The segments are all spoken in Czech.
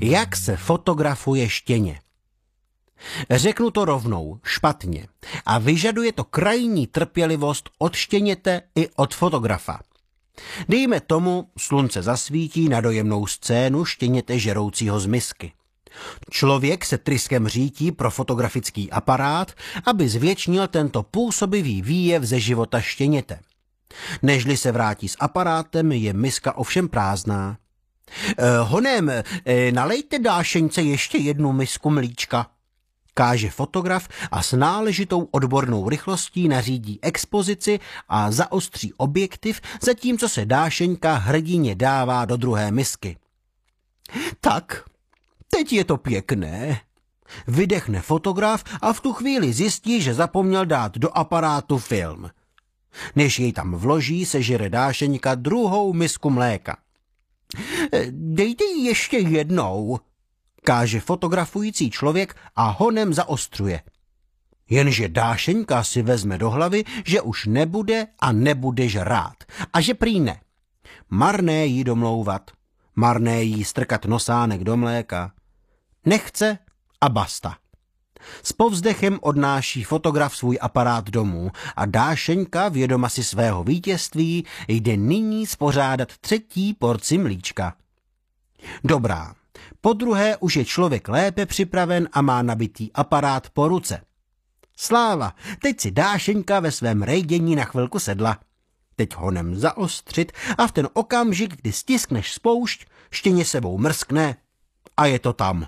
Jak se fotografuje štěně? Řeknu to rovnou, špatně. A vyžaduje to krajní trpělivost od štěněte i od fotografa. Dejme tomu, slunce zasvítí na dojemnou scénu štěněte žeroucího z misky. Člověk se tryskem řítí pro fotografický aparát, aby zvětšnil tento působivý výjev ze života štěněte. Nežli se vrátí s aparátem, je miska ovšem prázdná. Honem, nalejte dášeňce ještě jednu misku mlíčka, káže fotograf a s náležitou odbornou rychlostí nařídí expozici a zaostří objektiv, zatímco se dášeňka hrdině dává do druhé misky. Tak, teď je to pěkné. Vydechne fotograf a v tu chvíli zjistí, že zapomněl dát do aparátu film. Než jej tam vloží, sežere dášeňka druhou misku mléka. Dejte ji ještě jednou, káže fotografující člověk a honem zaostřuje. Jenže dášeňka si vezme do hlavy, že už nebude a nebude žrát. A že prý ne. Marné jí domlouvat. Marné jí strkat nosánek do mléka. Nechce a basta. S povzdechem odnáší fotograf svůj aparát domů a dášeňka, vědoma si svého vítězství, jde nyní spořádat třetí porci mlíčka. Dobrá, podruhé už je člověk lépe připraven a má nabitý aparát po ruce. Sláva, teď si dášeňka ve svém rejdění na chvilku sedla. Teď honem zaostřit a v ten okamžik, kdy stiskneš spoušť, štěně sebou mrskne a je to tam.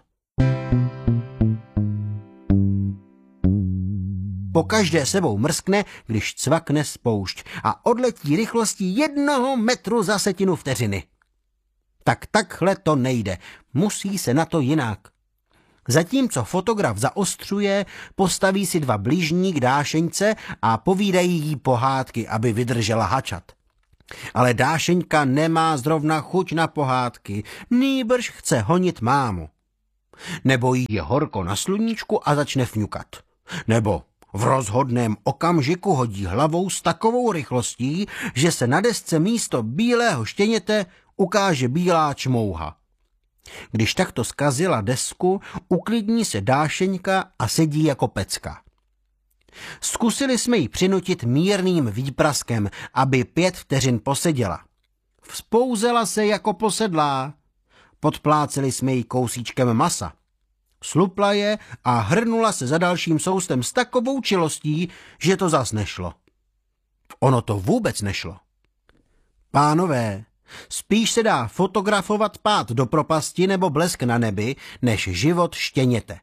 Pokaždé sebou mrskne, když cvakne spoušť a odletí rychlostí 1 metru za setinu vteřiny. Tak takhle to nejde, musí se na to jinak. Zatímco fotograf zaostřuje, postaví si 2 bližní k dášeňce a povídají jí pohádky, aby vydržela hačat. Ale dášeňka nemá zrovna chuť na pohádky, nýbrž chce honit mámu. Nebo jí je horko na sluníčku a začne fňukat. Nebo v rozhodném okamžiku hodí hlavou s takovou rychlostí, že se na desce místo bílého štěněte ukáže bílá čmouha. Když takto zkazila desku, uklidní se dášeňka a sedí jako pecka. Zkusili jsme ji přinutit mírným výpraskem, aby 5 vteřin poseděla. Vzpouzela se jako posedlá. Podpláceli jsme ji kousíčkem masa. Slupla je a hrnula se za dalším soustem s takovou čilostí, že to zas nešlo. Ono to vůbec nešlo. Pánové, spíš se dá fotografovat pád do propasti nebo blesk na nebi, než život štěněte.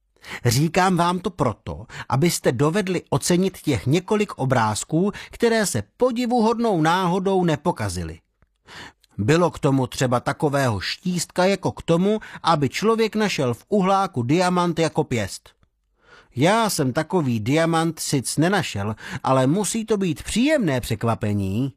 Říkám vám to proto, abyste dovedli ocenit těch několik obrázků, které se podivuhodnou náhodou nepokazily. Bylo k tomu třeba takového štístka jako k tomu, aby člověk našel v uhláku diamant jako pěst. Já jsem takový diamant sic nenašel, ale musí to být příjemné překvapení.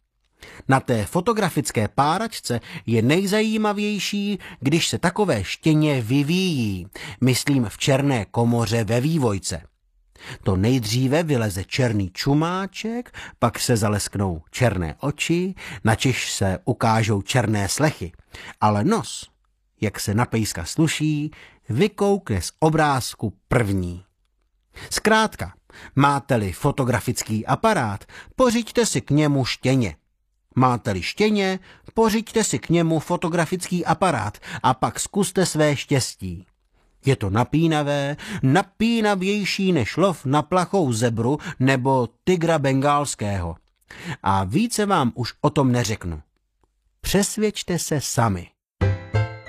Na té fotografické páračce je nejzajímavější, když se takové štěně vyvíjí, myslím v černé komoře ve vývojce. To nejdříve vyleze černý čumáček, pak se zalesknou černé oči, načež se ukážou černé slechy. Ale nos, jak se na pejska sluší, vykoukne z obrázku první. Zkrátka, máte-li fotografický aparát, pořiďte si k němu štěně. Máte-li štěně, pořiďte si k němu fotografický aparát a pak zkuste své štěstí. Je to napínavé, napínavější než lov na plachou zebru nebo tygra bengálského. A více vám už o tom neřeknu. Přesvědčte se sami.